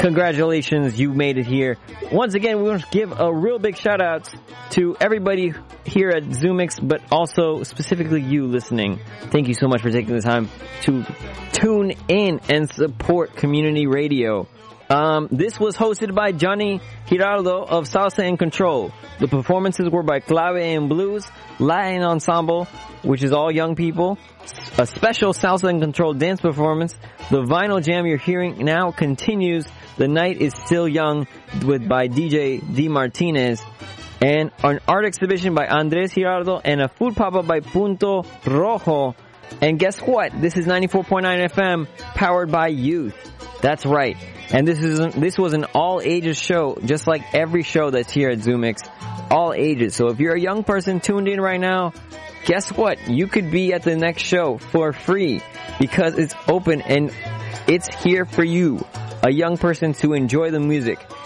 Congratulations, you made it here. Once again, we want to give a real big shout out to everybody here at ZoomX, but also specifically you listening. Thank you so much for taking the time to tune in and support community radio. This was hosted by Johnny Giraldo of Salsa and Control. The performances were by Clave and Blues, Latin Ensemble, which is all young people, a special Salsa and Control dance performance. The vinyl jam you're hearing now continues. The Night is Still Young by DJ D. Martinez. And an art exhibition by Andres Giraldo and a food pop-up by Punto Rojo. And guess what? This is 94.9 FM, powered by youth. That's right. And this was an all-ages show, just like every show that's here at ZoomX. All ages. So if you're a young person tuned in right now, guess what? You could be at the next show for free because it's open and it's here for you, a young person, to enjoy the music.